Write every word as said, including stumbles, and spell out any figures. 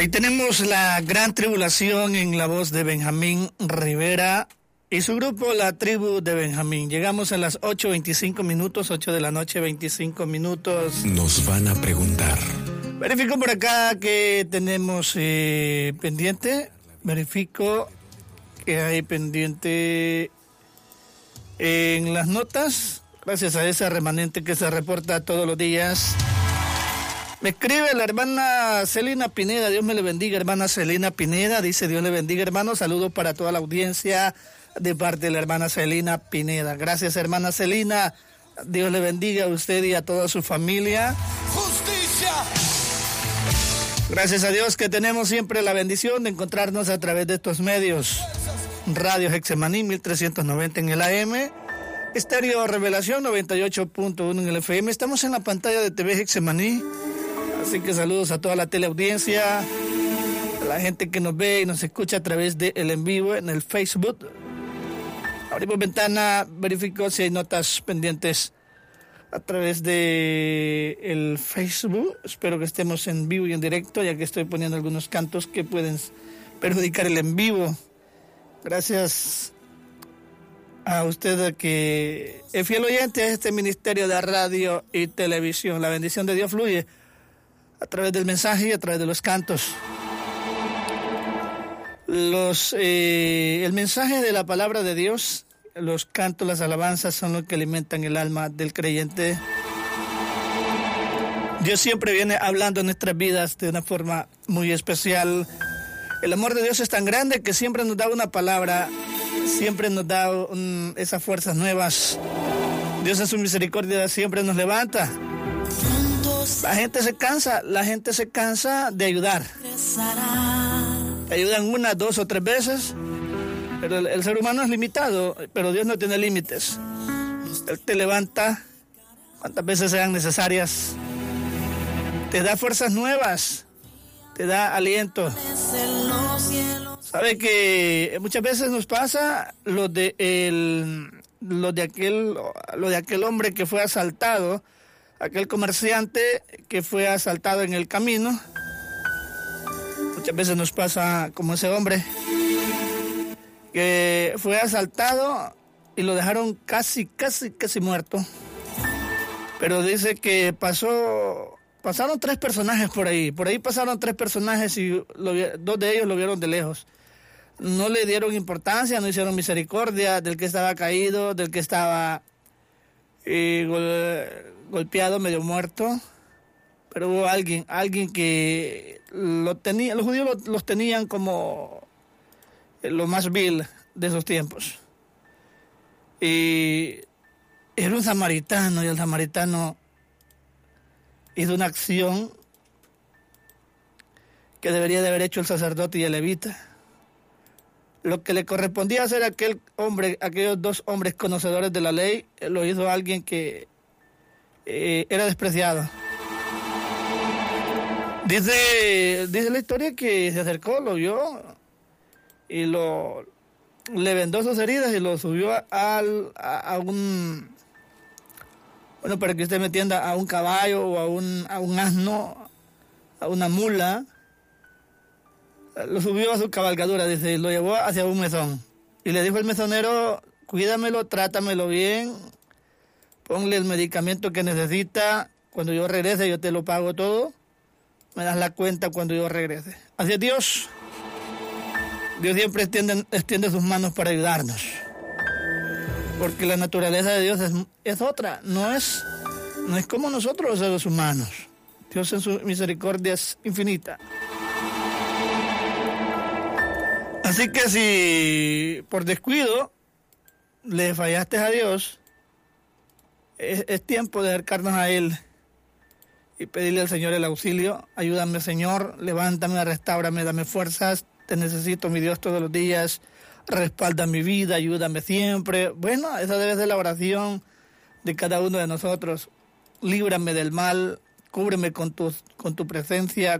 Ahí tenemos la gran tribulación en la voz de Benjamín Rivera y su grupo La Tribu de Benjamín. Llegamos a las ocho veinticinco minutos, ocho de la noche, veinticinco minutos. Nos van a preguntar. Verifico por acá que tenemos eh, pendiente. Verifico que hay pendiente en las notas. Gracias a ese remanente que se reporta todos los días. Me escribe la hermana Celina Pineda, Dios me le bendiga, hermana Celina Pineda, dice Dios le bendiga, hermano, saludos para toda la audiencia de parte de la hermana Celina Pineda. Gracias, hermana Celina, Dios le bendiga a usted y a toda su familia. ¡Justicia! Gracias a Dios que tenemos siempre la bendición de encontrarnos a través de estos medios. Radio Hexemaní mil trescientos noventa en el A M, Estéreo Revelación noventa y ocho punto uno en el F M. Estamos en la pantalla de T V Hexemaní. Así que saludos a toda la teleaudiencia, a la gente que nos ve y nos escucha a través de el en vivo en el Facebook. Abrimos ventana, verifico si hay notas pendientes a través de el Facebook. Espero que estemos en vivo y en directo, ya que estoy poniendo algunos cantos que pueden perjudicar el en vivo. Gracias a usted que es fiel oyente a este ministerio de radio y televisión. La bendición de Dios fluye a través del mensaje y a través de los cantos. Los, eh, el mensaje de la palabra de Dios, los cantos, las alabanzas son lo que alimentan el alma del creyente. Dios siempre viene hablando en nuestras vidas de una forma muy especial. El amor de Dios es tan grande que siempre nos da una palabra, siempre nos da un, esas fuerzas nuevas. Dios en su misericordia siempre nos levanta. La gente se cansa, la gente se cansa de ayudar. Te ayudan una, dos o tres veces, pero el, el ser humano es limitado, pero Dios no tiene límites. Él te levanta cuantas veces sean necesarias. Te da fuerzas nuevas, te da aliento. Sabe que muchas veces nos pasa lo de el, lo de aquel, lo de aquel hombre que fue asaltado. Aquel comerciante que fue asaltado en el camino. Muchas veces nos pasa como ese hombre que fue asaltado y lo dejaron casi, casi, casi muerto. Pero dice que pasó, pasaron tres personajes por ahí. Por ahí pasaron tres personajes y lo, dos de ellos lo vieron de lejos. No le dieron importancia, no hicieron misericordia del que estaba caído, del que estaba eh, gol, golpeado, medio muerto. Pero hubo alguien, alguien que lo tenía, los judíos lo, los tenían como lo más vil de esos tiempos. Y era un samaritano, y el samaritano hizo una acción que debería de haber hecho el sacerdote y el levita. Lo que le correspondía hacer a aquel hombre, aquellos dos hombres conocedores de la ley, lo hizo alguien que eh, era despreciado. Dice, dice la historia que se acercó, lo vio y lo le vendó sus heridas y lo subió a, a, a un, bueno, para que usted me entienda, a un caballo o a un, a un asno, a una mula. Lo subió a su cabalgadura, dice, y lo llevó hacia un mesón. Y le dijo el mesonero, cuídamelo, trátamelo bien, ponle el medicamento que necesita, cuando yo regrese yo te lo pago todo, me das la cuenta cuando yo regrese. Así es Dios. Dios siempre extiende, extiende sus manos para ayudarnos. Porque la naturaleza de Dios es, es otra, no es, no es como nosotros los seres humanos. Dios en su misericordia es infinita. Así que si por descuido le fallaste a Dios, es, es tiempo de acercarnos a Él y pedirle al Señor el auxilio. Ayúdame, Señor, levántame, restáurame, dame fuerzas, te necesito, mi Dios, todos los días, respalda mi vida, ayúdame siempre. Bueno, esa debe ser la oración de cada uno de nosotros. Líbrame del mal, cúbreme con tu, con tu presencia,